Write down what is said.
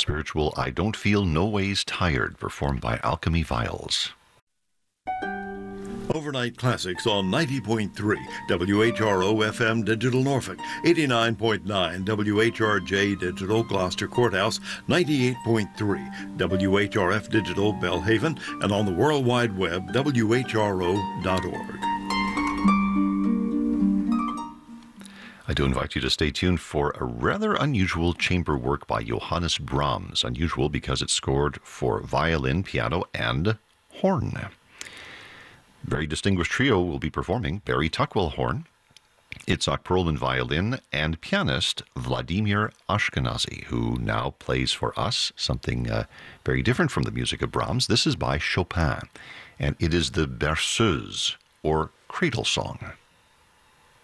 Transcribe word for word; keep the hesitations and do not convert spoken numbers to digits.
spiritual I Don't Feel No Ways Tired, performed by Alchemy Viols. Overnight Classics on ninety point three W H R O F M Digital Norfolk, eighty-nine point nine W H R J Digital Gloucester Courthouse, ninety-eight point three W H R F Digital Belhaven, and on the World Wide Web, W H R O dot org. I do invite you to stay tuned for a rather unusual chamber work by Johannes Brahms. Unusual because it's scored for violin, piano, and horn. Very distinguished trio will be performing: Barry Tuckwell horn, Itzhak Perlman violin, and pianist Vladimir Ashkenazy, who now plays for us something uh, very different from the music of Brahms. This is by Chopin, and it is the Berceuse, or Cradle Song.